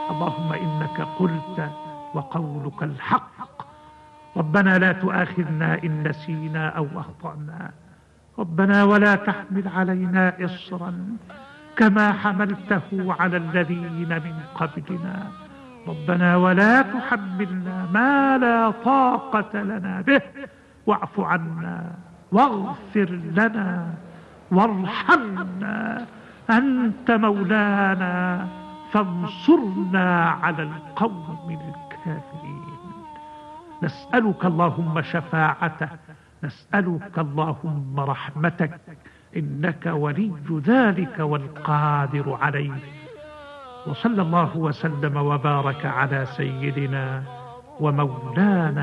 اللهم إنك قلت وقولك الحق. ربنا لا تؤاخذنا إن نسينا أو أخطأنا. ربنا ولا تحمل علينا إصرا كما حملته على الذين من قبلنا. ربنا ولا تحملنا ما لا طاقة لنا به، واعف عنا واغفر لنا وارحمنا، أنت مولانا فانصرنا على القوم الكافرين. نسألك اللهم شفاعته، نسألك اللهم رحمتك، إنك ولي ذلك والقادر عليه. وصلى الله وسلم وبارك على سيدنا ومولانا